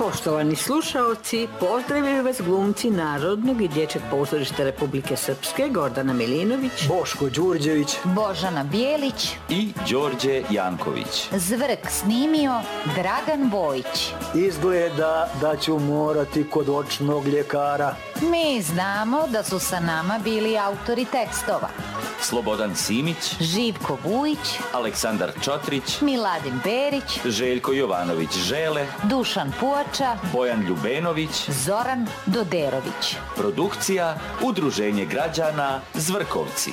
Poštovani slušaoci, pozdravljaju vas glumci Narodnog i dječjeg pozorišta Republike Srpske Gordana Milinović, Boško Đurđević, Božana Bijelić i Đorđe Janković. Zvrk snimio Dragan Bojić. Izgleda da ću morati kod očnog ljekara. Mi znamo da su sa nama bili autori tekstova Slobodan Simić, Živko Vujić, Aleksandar Čotrić, Miladin Berić, Željko Jovanović Žele, Dušan Puača, Bojan Ljubenović, Zoran Doderović. produkcija Udruženje građana Zvrkovci.